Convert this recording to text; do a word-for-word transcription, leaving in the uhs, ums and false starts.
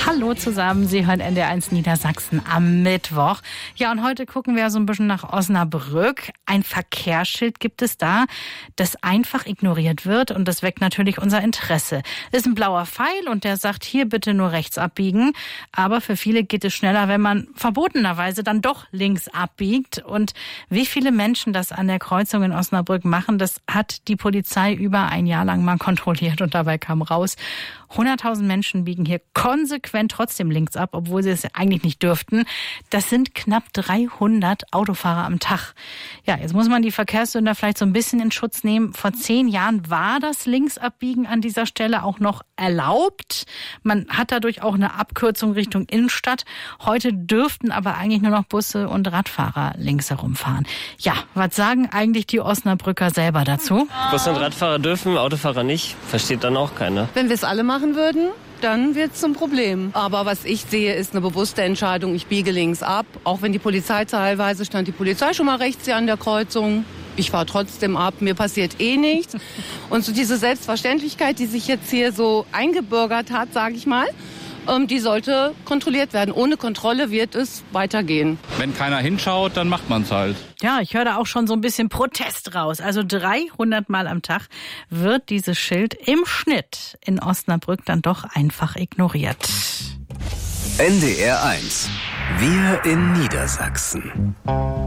Hallo zusammen, Sie hören N D R eins Niedersachsen am Mittwoch. Ja, und heute gucken wir so ein bisschen nach Osnabrück. Ein Verkehrsschild gibt es da, das einfach ignoriert wird und das weckt natürlich unser Interesse. Das ist ein blauer Pfeil und der sagt, hier bitte nur rechts abbiegen. Aber für viele geht es schneller, wenn man verbotenerweise dann doch links abbiegt. Und wie viele Menschen das an der Kreuzung in Osnabrück machen, das hat die Polizei über ein Jahr lang mal kontrolliert und dabei kam raus, hunderttausend Menschen biegen hier konsequent trotzdem links ab, obwohl sie es eigentlich nicht dürften. Das sind knapp dreihundert Autofahrer am Tag. Ja, jetzt muss man die Verkehrssünder vielleicht so ein bisschen in Schutz nehmen. Vor zehn Jahren war das Linksabbiegen an dieser Stelle auch noch erlaubt. Man hat dadurch auch eine Abkürzung Richtung Innenstadt. Heute dürften aber eigentlich nur noch Busse und Radfahrer links herumfahren. Ja, was sagen eigentlich die Osnabrücker selber dazu? Busse und Radfahrer dürfen, Autofahrer nicht. Versteht dann auch keiner. Wenn wir es alle machen würden, dann wird es zum Problem. Aber was ich sehe, ist eine bewusste Entscheidung. Ich biege links ab. Auch wenn die Polizei teilweise stand, die Polizei schon mal rechts hier an der Kreuzung. Ich fahre trotzdem ab. Mir passiert eh nichts. Und so diese Selbstverständlichkeit, die sich jetzt hier so eingebürgert hat, sage ich mal, die sollte kontrolliert werden. Ohne Kontrolle wird es weitergehen. Wenn keiner hinschaut, dann macht man es halt. Ja, ich höre da auch schon so ein bisschen Protest raus. Also dreihundert Mal am Tag wird dieses Schild im Schnitt in Osnabrück dann doch einfach ignoriert. N D R eins. Wir in Niedersachsen.